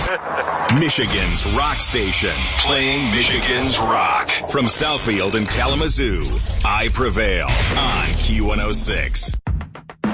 Michigan's rock station, playing Michigan's rock. From Southfield and Kalamazoo, I Prevail on Q106.